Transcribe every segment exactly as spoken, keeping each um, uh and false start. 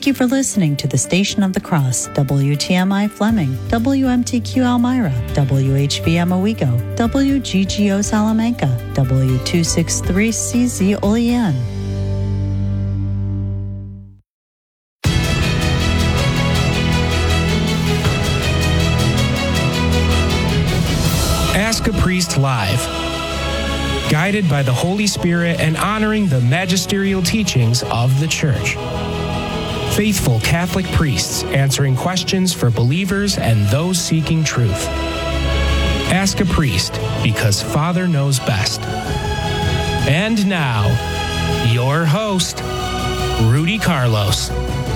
Thank you for listening to the Station of the Cross, W T M I Fleming, W M T Q Elmira, W H V M Owego, W G G O Salamanca, W two sixty-three C Z Olean. Ask a Priest Live. Guided by the Holy Spirit and honoring the magisterial teachings of the Church. Faithful Catholic priests answering questions for believers and those seeking truth. Ask a Priest, because Father knows best. And now, your host, Rudy Carlos.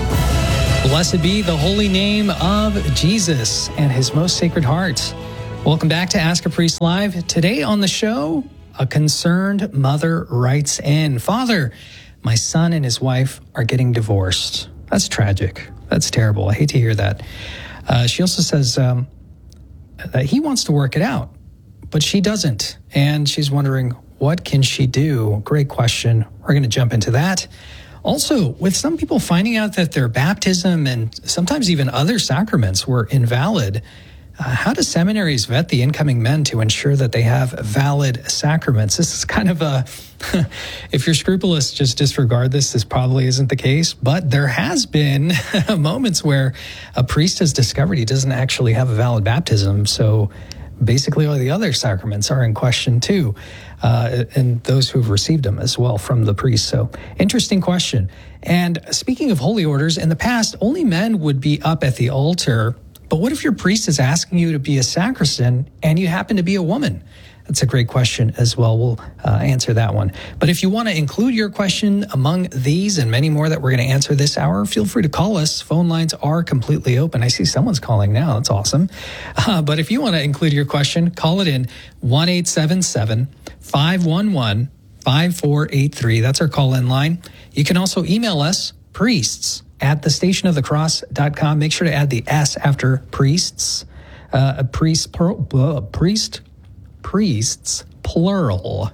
Blessed be the holy name of Jesus and his most sacred heart. Welcome back to Ask a Priest Live. Today on the show, a concerned mother writes in, Father, my son and his wife are getting divorced. That's tragic. That's terrible. I hate to hear that. Uh, she also says um, that he wants to work it out, but she doesn't. And she's wondering, what can she do? Great question. We're going to jump into that. Also, with some people finding out that their baptism and sometimes even other sacraments were invalid, Uh, how do seminaries vet the incoming men to ensure that they have valid sacraments? This is kind of a, if you're scrupulous, just disregard this. This probably isn't the case, but there has been moments where a priest has discovered he doesn't actually have a valid baptism. So basically all the other sacraments are in question too, uh, and those who've received them as well from the priest. So interesting question. And speaking of holy orders, in the past, only men would be up at the altar. But what if your priest is asking you to be a sacristan and you happen to be a woman? That's a great question as well. We'll uh, answer that one. But if you want to include your question among these and many more that we're going to answer this hour, feel free to call us. Phone lines are completely open. I see someone's calling now. That's awesome. Uh, but if you want to include your question, call it in one eight seven seven, five one one, five four eight three. That's our call-in line. You can also email us, priests at the station of the cross dot com. Make sure to add the S after priests. Uh, a priest, per, uh, priest, priests, plural.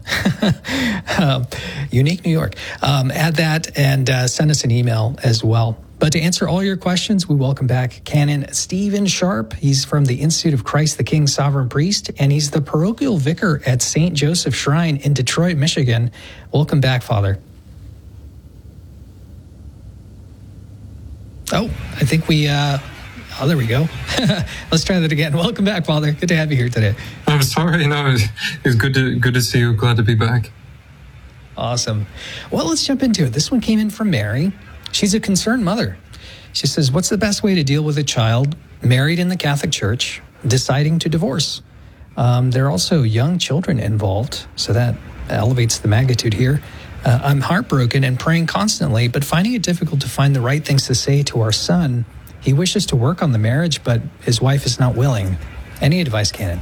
um, unique New York. Um, add that and uh, send us an email as well. But to answer all your questions, we welcome back Canon Stephen Sharp. He's from the Institute of Christ the King Sovereign Priest, and he's the parochial vicar at Saint Joseph Shrine in Detroit, Michigan. Welcome back, Father. Oh, I think we, uh, oh, there we go. Let's try that again. Welcome back, Father. Good to have you here today. I'm sorry. No, it's good to, good to see you. Glad to be back. Awesome. Well, let's jump into it. This one came in from Mary. She's a concerned mother. She says, what's the best way to deal with a child married in the Catholic Church deciding to divorce? Um, there are also young children involved, so that elevates the magnitude here. Uh, I'm heartbroken and praying constantly, but finding it difficult to find the right things to say to our son. He wishes to work on the marriage, but his wife is not willing. Any advice, Canon?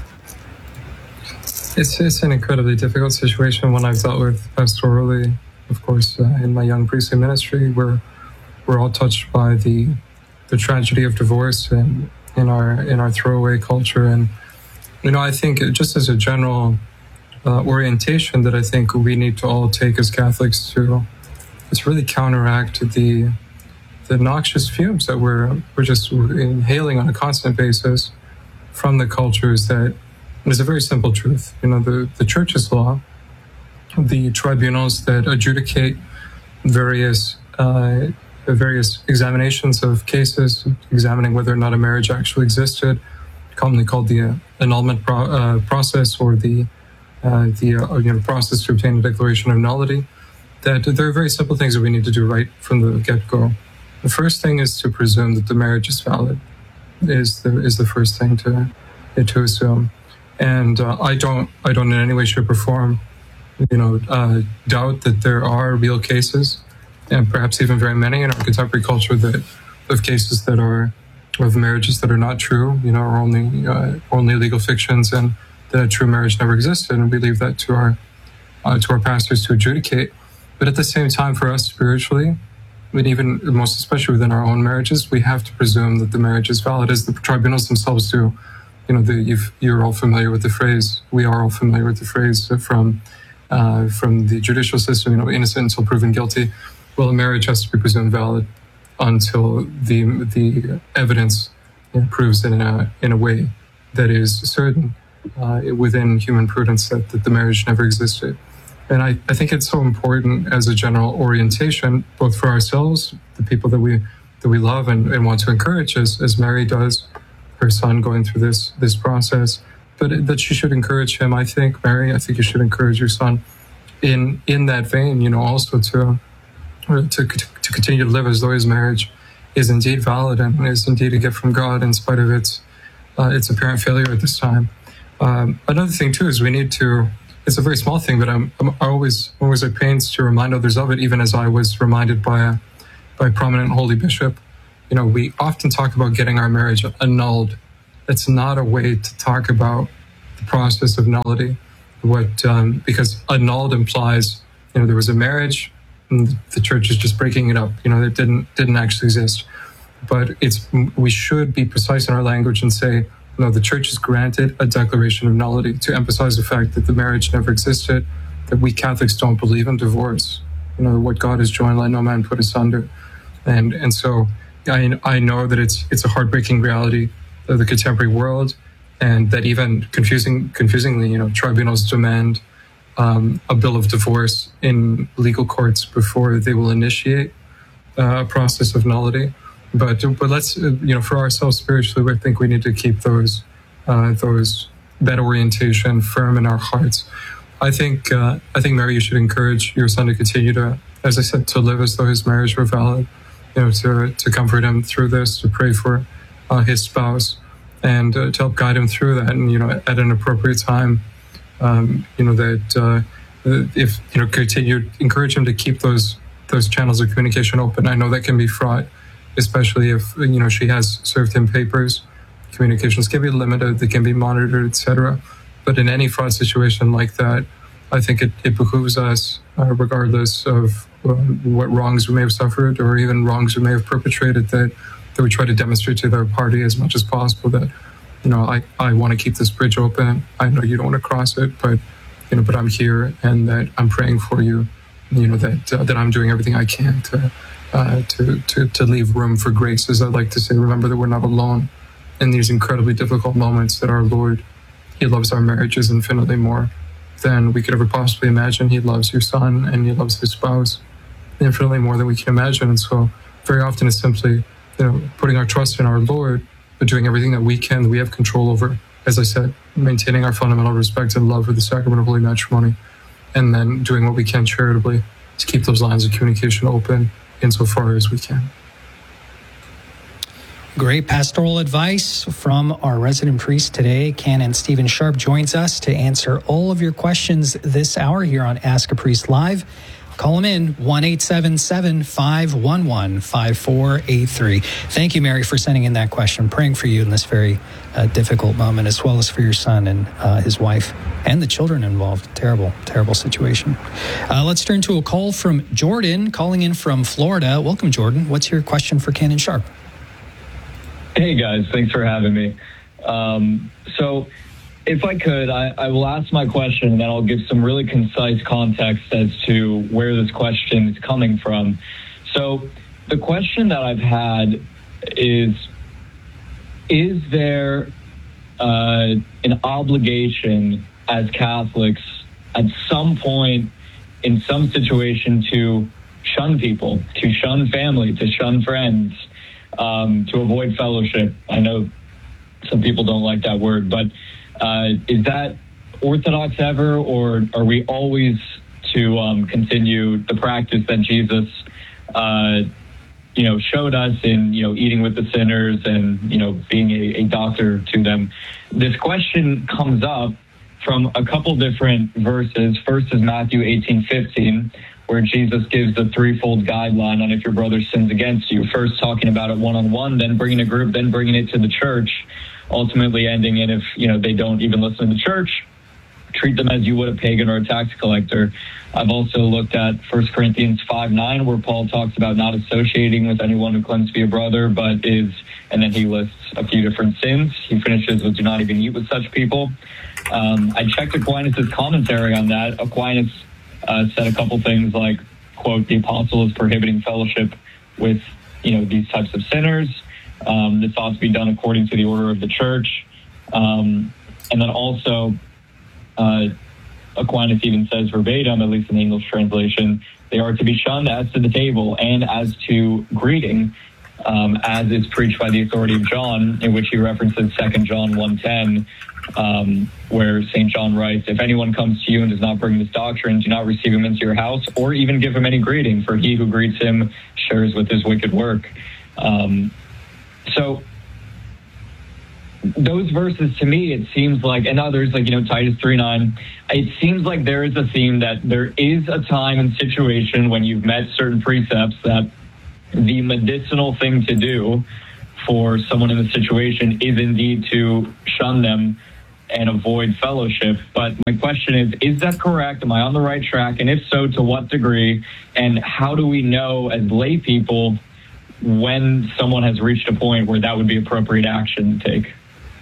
It's it's an incredibly difficult situation, one I've dealt with pastorally, of course, uh, in my young priestly ministry. We're we're all touched by the the tragedy of divorce in, in our in our throwaway culture, and you know, I think just as a general Uh, orientation that I think we need to all take as Catholics to is really counteract the the noxious fumes that we're we're just inhaling on a constant basis from the cultures. That is a very simple truth. You know, the the Church's law, the tribunals that adjudicate various uh, various examinations of cases, examining whether or not a marriage actually existed, commonly called the uh, annulment pro- uh, process or the Uh, the uh, you know, process to obtain a declaration of nullity, that there are very simple things that we need to do right from the get-go. The first thing is to presume that the marriage is valid, is the is the first thing to to assume. And uh, I don't I don't in any way, shape, or form, you know, uh, doubt that there are real cases, and perhaps even very many in our contemporary culture, that of cases that are of marriages that are not true, you know, or only uh, only legal fictions, and that a true marriage never existed, and we leave that to our uh, to our pastors to adjudicate. But at the same time, for us spiritually, I mean, even most especially within our own marriages, we have to presume that the marriage is valid, as the tribunals themselves do. You know, the, you've, you're all familiar with the phrase. We are all familiar with the phrase from uh, from the judicial system. You know, innocent until proven guilty. Well, a marriage has to be presumed valid. until the the evidence, you know, proves in a in a way that is certain uh, within human prudence that, that the marriage never existed. And I, I think it's so important as a general orientation, both for ourselves, the people that we that we love and, and want to encourage, as, as Mary does, her son going through this this process, but that she should encourage him. I think, Mary, I think you should encourage your son in in that vein, you know, also to to to continue to live as though his marriage is indeed valid and is indeed a gift from God in spite of its uh, its apparent failure at this time. Um, another thing too is we need to. It's a very small thing, but I'm, I'm always always at pains to remind others of it, even as I was reminded by a by a prominent holy bishop. You know, we often talk about getting our marriage annulled. That's not a way to talk about the process of nullity. What um, because annulled implies, you know, there was a marriage and the church is just breaking it up. You know, it didn't didn't actually exist. But it's we should be precise in our language and say, no, the church has granted a declaration of nullity to emphasize the fact that the marriage never existed, that we Catholics don't believe in divorce. You know, what God has joined, let no man put asunder. And and so I I know that it's it's a heartbreaking reality of the contemporary world, and that even confusing confusingly, you know, tribunals demand um, a bill of divorce in legal courts before they will initiate uh, a process of nullity. But but let's uh, you know, for ourselves spiritually, I think we need to keep those uh, those that orientation firm in our hearts. I think uh, I think Mary, you should encourage your son to continue to, as I said, to live as though his marriage were valid. You know, to to comfort him through this, to pray for uh, his spouse, and uh, to help guide him through that. And you know, at an appropriate time, um, you know that uh, if you know, continue encourage him to keep those those channels of communication open. I know that can be fraught, especially if, you know, she has served him papers. Communications can be limited, they can be monitored, et cetera. But in any fraud situation like that, I think it, it behooves us, uh, regardless of uh, what wrongs we may have suffered or even wrongs we may have perpetrated, that, that we try to demonstrate to their party as much as possible that, you know, I, I want to keep this bridge open. I know you don't want to cross it, but, you know, but I'm here, and that I'm praying for you, you know, that uh, that I'm doing everything I can to Uh, to, to, to leave room for grace. As I like to say, remember that we're not alone in these incredibly difficult moments, that our Lord, He loves our marriages infinitely more than we could ever possibly imagine. He loves your son and He loves his spouse infinitely more than we can imagine. And so very often it's simply, you know, putting our trust in our Lord, but doing everything that we can, that we have control over. As I said, maintaining our fundamental respect and love for the sacrament of holy matrimony, and then doing what we can charitably to keep those lines of communication open insofar as we can. Great pastoral advice from our resident priest today. Canon Stephen Sharp joins us to answer all of your questions this hour here on Ask a Priest Live. Call him in, one eight seven seven, five one one, five four eight three. Thank you, Mary, for sending in that question. Praying for you in this very uh, difficult moment, as well as for your son and uh, his wife and the children involved. Terrible, terrible situation. Uh, let's turn to a call from Jordan, calling in from Florida. Welcome, Jordan. What's your question for Canon Sharp? Hey, guys. Thanks for having me. Um, so... If I could, I, I will ask my question, and then I'll give some really concise context as to where this question is coming from. So the question that I've had is, is there uh, an obligation as Catholics at some point in some situation to shun people, to shun family, to shun friends, um, to avoid fellowship? I know some people don't like that word, but Uh, is that orthodox ever, or are we always to um, continue the practice that Jesus, uh, you know, showed us in, you know, eating with the sinners and, you know, being a, a doctor to them? This question comes up from a couple different verses. First is Matthew eighteen fifteen, where Jesus gives the threefold guideline on if your brother sins against you. First talking about it one-on-one, then bringing a group, then bringing it to the church, ultimately ending in, if, you know, they don't even listen to the church, treat them as you would a pagan or a tax collector. I've also looked at First Corinthians five nine, where Paul talks about not associating with anyone who claims to be a brother, but is, and then he lists a few different sins. He finishes with do not even eat with such people. Um, I checked Aquinas' commentary on that. Aquinas uh, said a couple things like, quote, the apostle is prohibiting fellowship with you know, these types of sinners. Um, this ought to be done according to the order of the church. Um, and then also, uh, Aquinas even says verbatim, at least in the English translation, they are to be shunned as to the table and as to greeting, um, as is preached by the authority of John, in which he references Second John one ten, um, where Saint John writes, if anyone comes to you and does not bring this doctrine, do not receive him into your house or even give him any greeting, for he who greets him shares with his wicked work. Um, so those verses, to me, it seems like, and others, like, you know, Titus three nine, it seems like there is a theme that there is a time and situation when you've met certain precepts that the medicinal thing to do for someone in the situation is indeed to shun them and avoid fellowship. But my question is, is that correct? Am I on the right track? And if so, to what degree? And how do we know as lay people when someone has reached a point where that would be appropriate action to take?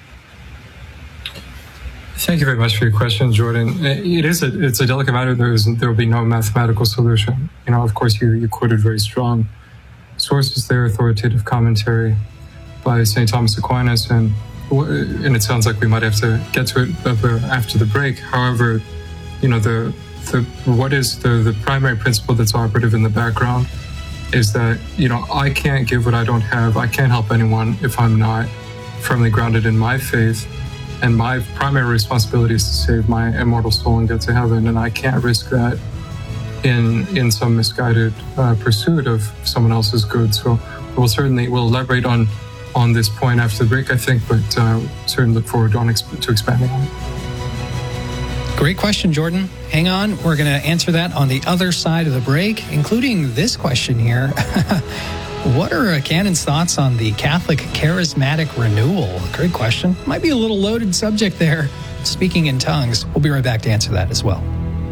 Thank you very much for your question, Jordan. It is a, it's a delicate matter. There is, there will be no mathematical solution. You know, of course, you, you quoted very strong sources there, authoritative commentary by Saint Thomas Aquinas, and and it sounds like we might have to get to it after the break. However, you know, the the what is the, the primary principle that's operative in the background is that, you know, I can't give what I don't have. I can't help anyone if I'm not firmly grounded in my faith. And my primary responsibility is to save my immortal soul and get to heaven. And I can't risk that in in some misguided uh, pursuit of someone else's good. So we'll certainly, we'll elaborate on, on this point after the break, I think, but uh, certainly look forward on exp- to expanding on it. Great question, Jordan. Hang on. We're going to answer that on the other side of the break, including this question here. What are uh, Canon's thoughts on the Catholic charismatic renewal? Great question. Might be a little loaded subject there. Speaking in tongues. We'll be right back to answer that as well.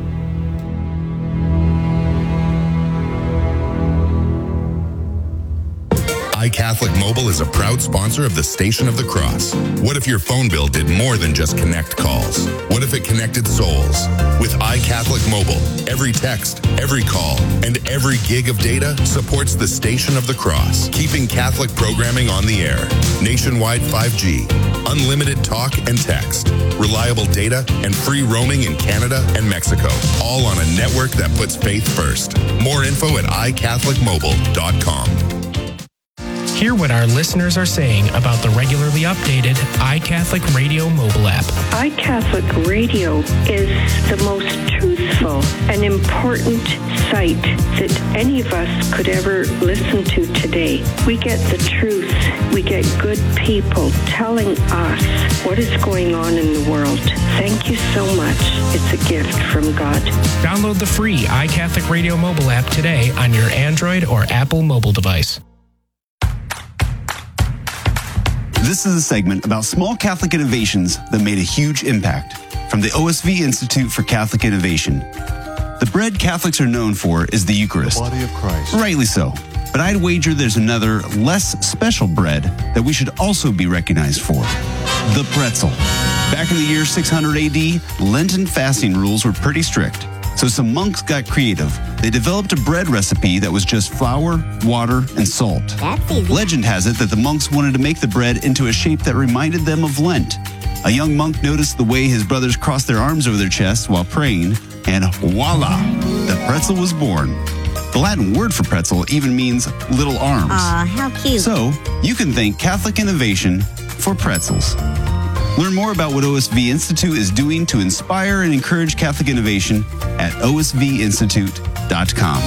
iCatholic Mobile is a proud sponsor of the Station of the Cross. What if your phone bill did more than just connect calls? What if it connected souls? With iCatholic Mobile, every text, every call, and every gig of data supports the Station of the Cross, keeping Catholic programming on the air. Nationwide five G, unlimited talk and text, reliable data, and free roaming in Canada and Mexico, all on a network that puts faith first. More info at i catholic mobile dot com. Hear what our listeners are saying about the regularly updated iCatholic Radio mobile app. iCatholic Radio is the most truthful and important site that any of us could ever listen to today. We get the truth. We get good people telling us what is going on in the world. Thank you so much. It's a gift from God. Download the free iCatholic Radio mobile app today on your Android or Apple mobile device. This is a segment about small Catholic innovations that made a huge impact from the O S V Institute for Catholic Innovation. The bread Catholics are known for is the Eucharist. The body of Christ. Rightly so. But I'd wager there's another, less special bread that we should also be recognized for. The pretzel. Back in the year six hundred A D, Lenten fasting rules were pretty strict. So some monks got creative. They developed a bread recipe that was just flour, water, and salt. That's easy. Legend has it that the monks wanted to make the bread into a shape that reminded them of Lent. A young monk noticed the way his brothers crossed their arms over their chests while praying, and voila, the pretzel was born. The Latin word for pretzel even means little arms. Aw, how cute. So, you can thank Catholic innovation for pretzels. Learn more about what O S V Institute is doing to inspire and encourage Catholic innovation at O S V institute dot com.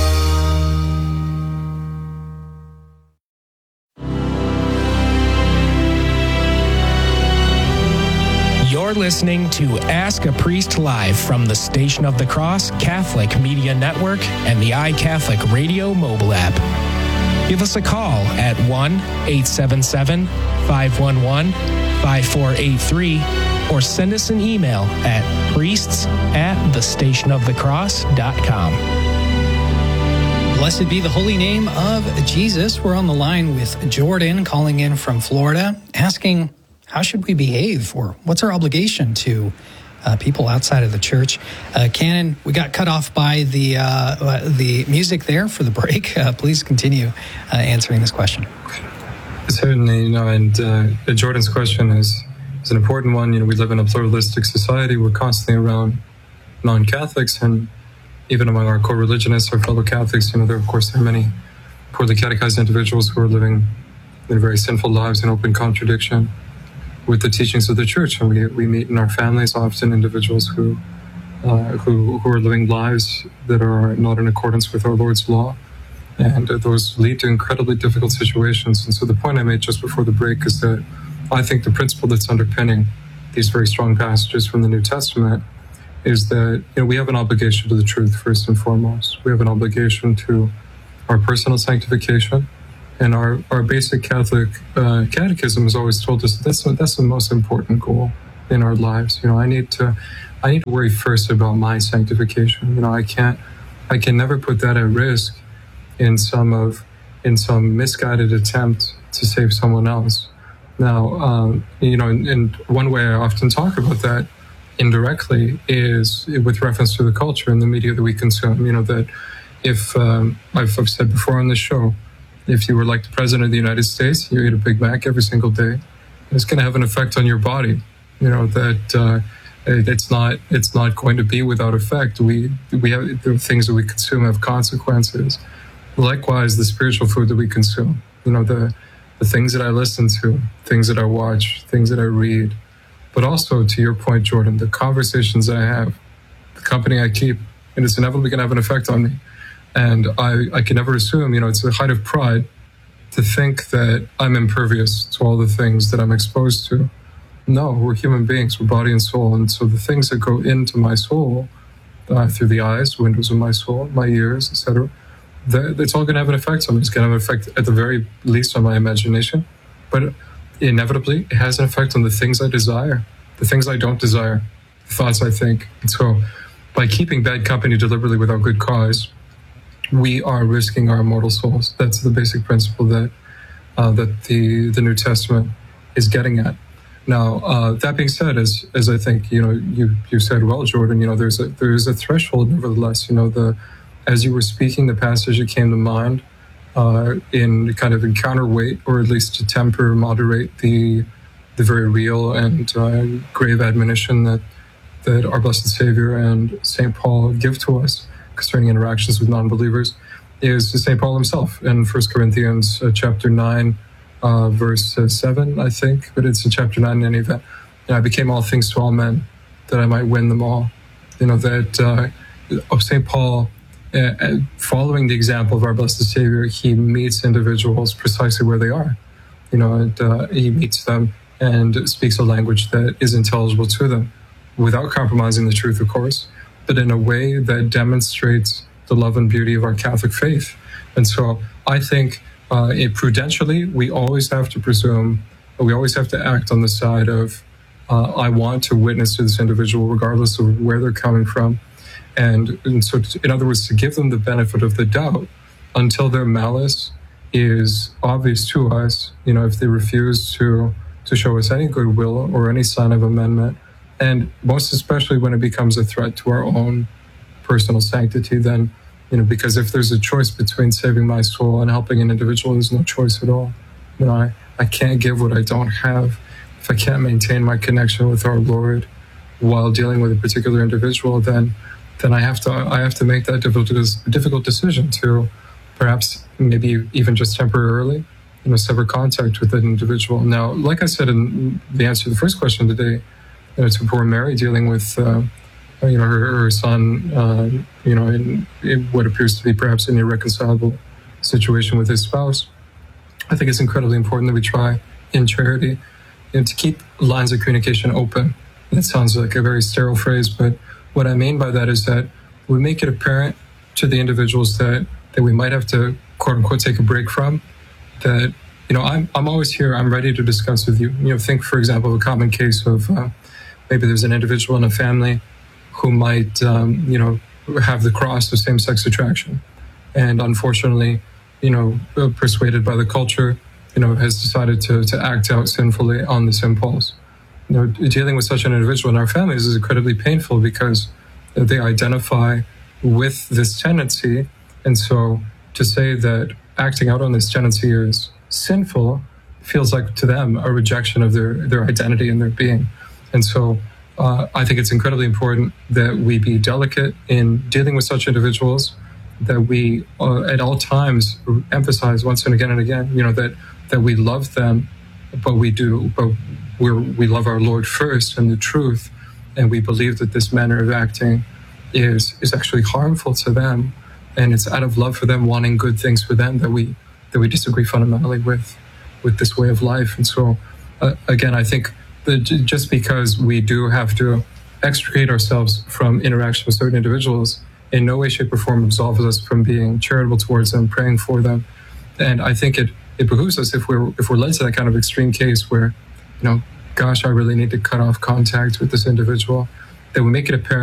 You're listening to Ask a Priest Live from the Station of the Cross Catholic Media Network and the iCatholic Radio mobile app. Give us a call at one eight seven seven, five one one, five four eight three or send us an email at priests at the station of the cross dot com. Blessed be the holy name of Jesus. We're on the line with Jordan calling in from Florida, asking how should we behave or what's our obligation to uh, people outside of the church. Uh, Canon, we got cut off by the uh, the music there for the break. Uh, please continue uh, answering this question. Certainly, you know, and uh, Jordan's question is, is an important one. You know, we live in a pluralistic society. We're constantly around non-Catholics, and even among our co-religionists, our fellow Catholics, you know, there, of course, there are many poorly catechized individuals who are living in very sinful lives in open contradiction with the teachings of the church. And we, we meet in our families often individuals who, uh, who, who are living lives that are not in accordance with our Lord's law. And those lead to incredibly difficult situations. And so the point I made just before the break is that I think the principle that's underpinning these very strong passages from the New Testament is that, you know, we have an obligation to the truth first and foremost. We have an obligation to our personal sanctification. And our, our basic Catholic uh, catechism has always told us that that's, that's the most important goal in our lives. You know, I need to I need to worry first about my sanctification. You know, I can't I can never put that at risk in some of in some misguided attempt to save someone else. Now, um, you know, and one way I often talk about that indirectly is with reference to the culture and the media that we consume. You know, that if um, I've, I've said before on this show, if you were like the president of the United States, you eat a Big Mac every single day, it's going to have an effect on your body. You know, that uh, it's not it's not going to be without effect. We we have the things that we consume have consequences. Likewise, the spiritual food that we consume, you know, the, the things that I listen to, things that I watch, things that I read, but also, to your point, Jordan, the conversations that I have, the company I keep, and it's inevitably going to have an effect on me. And I, I can never assume, you know, it's a height of pride to think that I'm impervious to all the things that I'm exposed to. No, we're human beings, we're body and soul. And so the things that go into my soul, uh, through the eyes, windows of my soul, my ears, et cetera, it's all going to have an effect on me. It's going to have an effect, at the very least, on my imagination. But inevitably, it has an effect on the things I desire, the things I don't desire, the thoughts I think. And so by keeping bad company deliberately without good cause, we are risking our immortal souls. That's the basic principle that uh, that the, the New Testament is getting at. Now, uh, that being said, as as I think, you know, you, you said well, Jordan, you know, there's a, there's a threshold, nevertheless. You know, the as you were speaking, the passage that came to mind uh, in kind of in counterweight, or at least to temper, moderate the the very real and uh, grave admonition that that our Blessed Savior and Saint Paul give to us concerning interactions with non-believers, is Saint Paul himself in First Corinthians uh, chapter nine, uh, verse uh, seven, I think, but it's in chapter nine in any event. And I became all things to all men, that I might win them all. You know, that uh, of Saint Paul, Uh, following the example of our Blessed Savior, he meets individuals precisely where they are. You know, and uh, he meets them and speaks a language that is intelligible to them, without compromising the truth, of course, but in a way that demonstrates the love and beauty of our Catholic faith. And so I think uh, it, prudentially, we always have to presume, we always have to act on the side of, uh, I want to witness to this individual regardless of where they're coming from. And, and so, to, in other words, to give them the benefit of the doubt until their malice is obvious to us. You know, if they refuse to to show us any goodwill or any sign of amendment, and most especially when it becomes a threat to our own personal sanctity, then, you know, because if there's a choice between saving my soul and helping an individual, there's no choice at all. You know, I, I can't give what I don't have. If I can't maintain my connection with our Lord while dealing with a particular individual, then then I have to I have to make that difficult difficult decision to perhaps maybe even just temporarily, you know, sever contact with that individual. Now, like I said in the answer to the first question today, you know, to poor Mary dealing with uh, you know her, her son, uh, you know, in, in what appears to be perhaps an irreconcilable situation with his spouse, I think it's incredibly important that we try in charity, you know, to keep lines of communication open. That sounds like a very sterile phrase, but what I mean by that is that we make it apparent to the individuals that, that we might have to, quote unquote, take a break from, that, you know, I'm I'm always here, I'm ready to discuss with you. You know, think, for example, of a common case of uh, maybe there's an individual in a family who might, um, you know, have the cross of same-sex attraction. And unfortunately, you know, persuaded by the culture, you know, has decided to, to act out sinfully on this impulse. you know, dealing with such an individual in our families is incredibly painful because they identify with this tendency. And so to say that acting out on this tendency is sinful feels like to them a rejection of their, their identity and their being. And so uh, I think it's incredibly important that we be delicate in dealing with such individuals, that we uh, at all times emphasize once and again and again, you know, that, that we love them, but we do, but we're, we love our Lord first and the truth. And we believe that this manner of acting is, is actually harmful to them. And it's out of love for them, wanting good things for them, that we, that we disagree fundamentally with, with this way of life. And so, uh, again, I think that just because we do have to extricate ourselves from interaction with certain individuals, in no way, shape, or form absolves us from being charitable towards them, praying for them. And I think it, it behooves us, if we're if we're led to that kind of extreme case where, you know, gosh, I really need to cut off contact with this individual, that we make it apparent